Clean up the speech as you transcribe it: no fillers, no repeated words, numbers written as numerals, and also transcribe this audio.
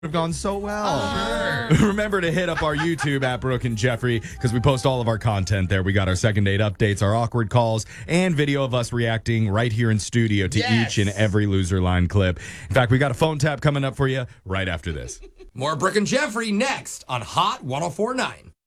have gone so well. Remember to hit up our YouTube at Brooke and Jeffrey because we post all of our content there. We got our second date updates, our awkward calls, and video of us reacting right here in studio to each and every loser line clip. In fact, we got a phone tap coming up for you right after this. More Brooke and Jeffrey next on Hot 104.9.